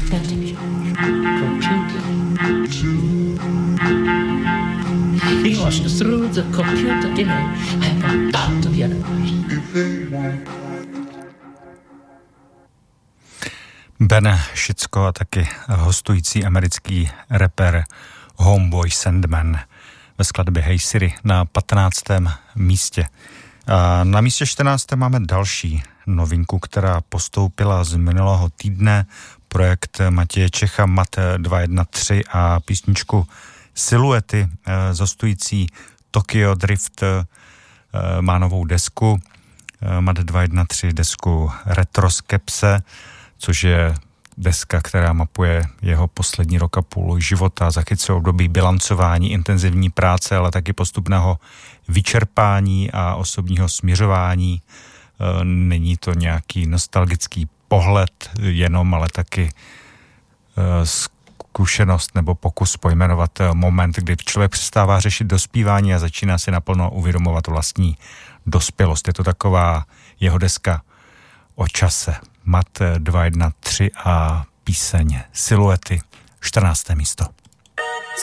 television, computer. He was through the computer dinner. I have got to be otherwise. Ben Šicko a taky hostující americký rapper Homeboy Sandman ve skladbě Hey Siri na 15. místě. A na místě 14. máme další novinku, která postoupila z minulého týdne. Projekt Matěje Čecha Mat 213 a písničku Siluety. Zastující Tokyo Drift má novou desku. Mat 213 desku Retroskepse, což je deska, která mapuje jeho poslední rok a půl života, zachycuje období bilancování, intenzivní práce, ale taky postupného vyčerpání a osobního směřování. Není to nějaký nostalgický pohled jenom, ale taky zkušenost nebo pokus pojmenovat moment, kdy člověk přestává řešit dospívání a začíná si naplno uvědomovat vlastní dospělost. Je to taková jeho deska o čase. Mat 213 a píseň Siluety, 14. místo.